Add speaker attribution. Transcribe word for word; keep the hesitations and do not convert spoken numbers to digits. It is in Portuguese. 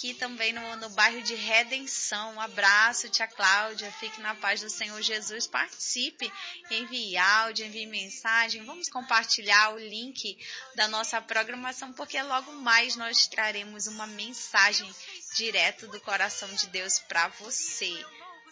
Speaker 1: aqui também no, no bairro de Redenção. Um abraço, tia Cláudia. Fique na paz do Senhor Jesus. Participe, envie áudio, envie mensagem. Vamos compartilhar o link da nossa programação, porque logo mais nós traremos uma mensagem direto do coração de Deus para você.